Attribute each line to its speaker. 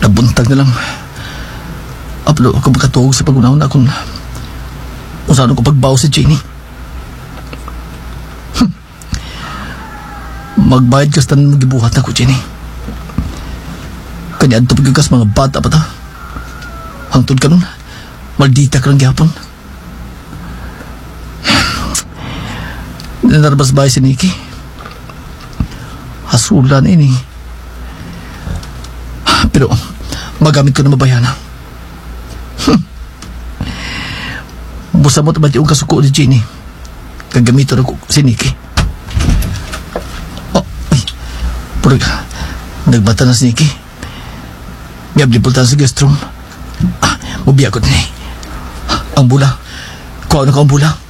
Speaker 1: Nabuntag na lang. Aplo ako makatuog sa pagunaw na kung saan ko pagbaw si Jenny. Magbayad kas tanan magibuhat ako, Jenny. Kanya adto pagkakas mga bata pa ta. Hangtod ka nun, maldita ka lang gihapon. Nanarbas ba si Nikki? Hasulan ini. Pero magamit ko na mabayana. Busa mo tabat yung kasuko ni Jenny. Kagamito na ko si Nikki. Oh, ay. Puro ka. Nagbata na si Nikki. Miyab di pultan sa guest room. Mubiya ko din eh. Ang bula. Kuha na ko ang bula.